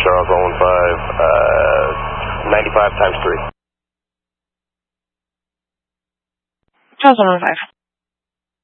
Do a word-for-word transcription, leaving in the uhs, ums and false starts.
Charles one one five, uh, ninety-five times three. Charles one one five.